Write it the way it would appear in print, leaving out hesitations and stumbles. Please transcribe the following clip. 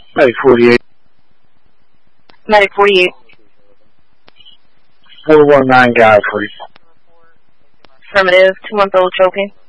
Medic 48. Medic 48. 419 guy, please. Affirmative, 2 month old choking.